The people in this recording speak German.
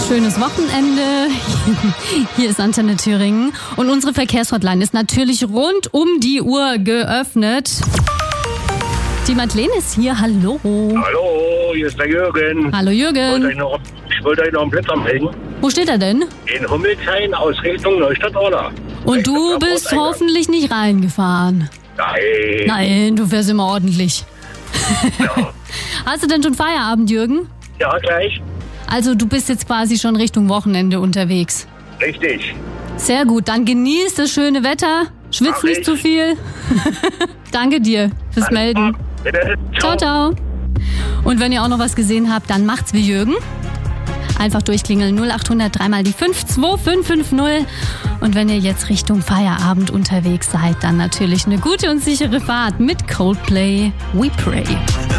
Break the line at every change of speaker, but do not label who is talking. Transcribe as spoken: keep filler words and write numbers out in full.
Schönes Wochenende. Hier ist Antenne Thüringen und unsere Verkehrshotline ist natürlich rund um die Uhr geöffnet. Die Madeleine ist hier. Hallo.
Hallo, hier ist der Jürgen.
Hallo Jürgen.
Ich wollte euch noch, ich wollte euch noch einen Blitz anmelden.
Wo steht er denn?
In Hummelshain aus Richtung Neustadt-Orla.
Und du bist hoffentlich nicht reingefahren.
Nein.
Nein, du fährst immer ordentlich.
Ja.
Hast du denn schon Feierabend, Jürgen?
Ja, gleich.
Also du bist jetzt quasi schon Richtung Wochenende unterwegs.
Richtig.
Sehr gut, dann genieß das schöne Wetter. Schwitz
Mach
nicht
ich.
zu viel. Danke dir fürs Melden.
Bitte.
Ciao, ciao. Und wenn ihr auch noch was gesehen habt, dann macht's wie Jürgen. Einfach durchklingeln null acht hundert dreimal die fünf zwei fünf fünf null. Und wenn ihr jetzt Richtung Feierabend unterwegs seid, dann natürlich eine gute und sichere Fahrt mit Coldplay We Pray.